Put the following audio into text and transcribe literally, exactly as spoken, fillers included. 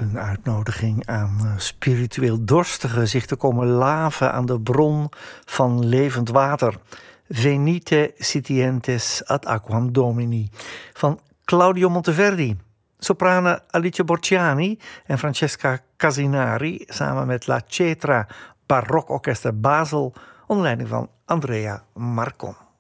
Een uitnodiging aan uh, spiritueel dorstigen zich te komen laven aan de bron van levend water. Venite sitientes ad aquam Domini van Claudio Monteverdi. Sopranen Alice Borciani en Francesca Casinari samen met La Cetra Barokorkester Basel onder leiding van Andrea Marcon.